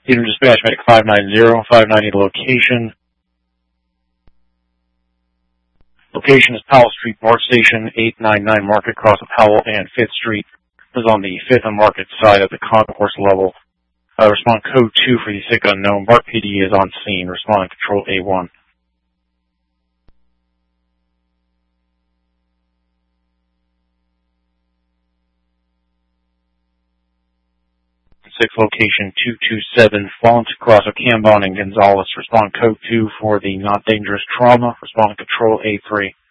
Eastern Dispatch, Medic 590 location. Location is Powell Street, BART Station, 899 Market, cross of Powell and 5th Street. This is on the 5th and Market side of the concourse level. Respond code 2 for the sick unknown. BART PD is on scene. Respond control A1. 6 location 227, Font, cross of Cambon and Gonzales. Respond code 2 for the not dangerous trauma. Respond control A3.